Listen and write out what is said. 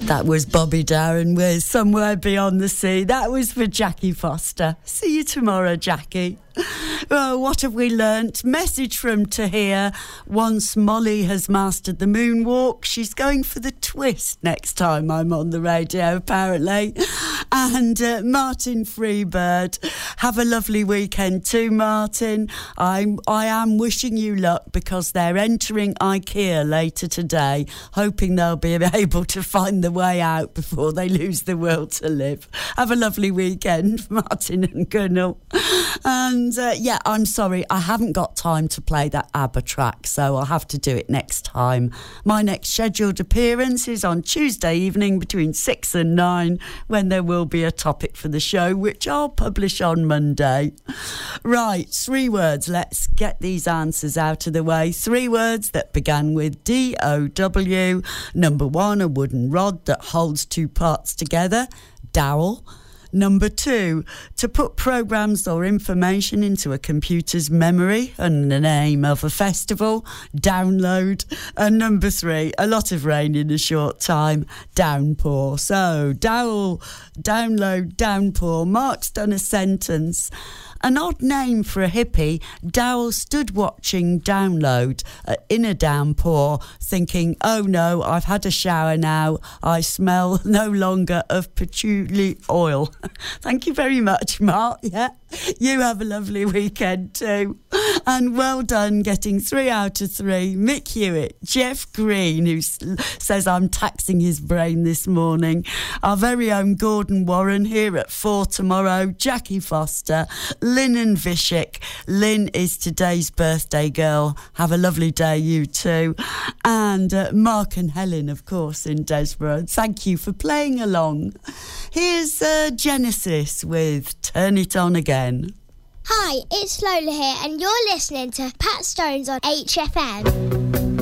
That was Bobby Darin with Somewhere Beyond the Sea. That was for Jackie Foster. See you tomorrow, Jackie. Well, what have we learnt? Message from Tahir. Once Molly has mastered the moonwalk, she's going for the twist next time I'm on the radio, apparently. And Martin Freebird, have a lovely weekend too, Martin. I am wishing you luck because they're entering IKEA later today, hoping they'll be able to find the way out before they lose the will to live. Have a lovely weekend, Martin and Gunnell. And yeah, I'm sorry, I haven't got time to play that ABBA track, so I'll have to do it next time. My next scheduled appearance is on Tuesday evening between 6 and 9, when there will be a topic for the show, which I'll publish on Monday. Right, 3 words. Let's get these answers out of the way. 3 words that began with D-O-W. Number 1, a wooden rod that holds 2 parts together. Dowel. Number 2, to put programs or information into a computer's memory, and the name of a festival, download. And number 3, a lot of rain in a short time, downpour. So, dowel, download, downpour. Mark's done a sentence. An odd name for a hippie, Dowell stood watching Download in a downpour, thinking, oh no, I've had a shower now. I smell no longer of patchouli oil. Thank you very much, Mark. Yeah, you have a lovely weekend too. And well done getting 3 out of 3. Mick Hewitt, Jeff Green, who says I'm taxing his brain this morning. Our very own Gordon Warren here at 4 tomorrow. Jackie Foster, Lynn and Vishik. Lynn is today's birthday girl. Have a lovely day, you too. And Mark and Helen, of course, in Desborough. Thank you for playing along. Here's Genesis with Turn It On Again. Hi, it's Lola here, and you're listening to Pat Stones on HFM.